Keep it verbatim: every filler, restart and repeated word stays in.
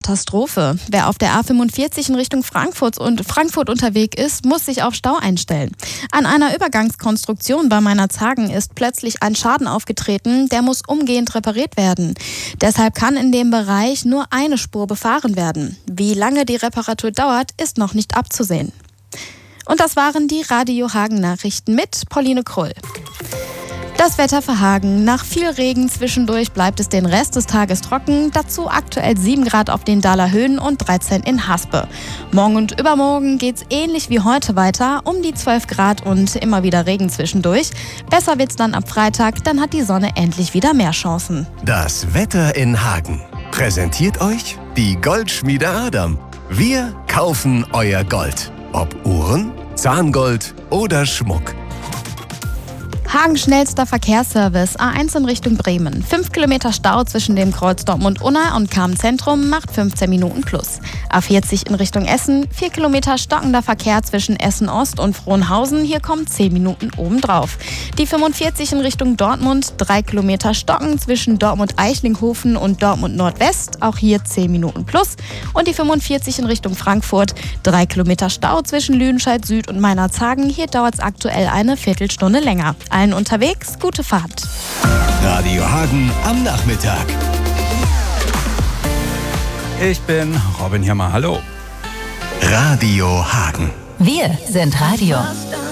Katastrophe. Wer auf der A fünfundvierzig in Richtung Frankfurt und Frankfurt unterwegs ist, muss sich auf Stau einstellen. An einer Übergangskonstruktion bei Meinerzhagen ist plötzlich ein Schaden aufgetreten, der muss umgehend repariert werden. Deshalb kann in dem Bereich nur eine Spur befahren werden. Wie lange die Reparatur dauert, ist noch nicht abzusehen. Und das waren die Radio Hagen Nachrichten mit Pauline Krull. Das Wetter für Hagen. Nach viel Regen zwischendurch bleibt es den Rest des Tages trocken. Dazu aktuell sieben Grad auf den Dahler Höhen und dreizehn in Haspe. Morgen und übermorgen geht's ähnlich wie heute weiter, um die zwölf Grad und immer wieder Regen zwischendurch. Besser wird's dann ab Freitag, dann hat die Sonne endlich wieder mehr Chancen. Das Wetter in Hagen präsentiert euch die Goldschmiede Adam. Wir kaufen euer Gold. Ob Uhren, Zahngold oder Schmuck. Hagen schnellster Verkehrsservice, A eins in Richtung Bremen. fünf Kilometer Stau zwischen dem Kreuz Dortmund-Unna und Kamen-Zentrum macht fünfzehn Minuten plus. A vierzig in Richtung Essen, vier Kilometer stockender Verkehr zwischen Essen-Ost und Frohnhausen, hier kommen zehn Minuten obendrauf. Die fünfundvierzig in Richtung Dortmund, drei Kilometer Stocken zwischen Dortmund-Eichlinghofen und Dortmund-Nordwest, auch hier zehn Minuten plus. Und die fünfundvierzig in Richtung Frankfurt, drei Kilometer Stau zwischen Lüdenscheid Süd und Meinerzhagen, hier dauert es aktuell eine Viertelstunde länger. Allen unterwegs, gute Fahrt. Radio Hagen am Nachmittag. Ich bin Robin Hirmer, hallo. Radio Hagen. Wir sind Radio.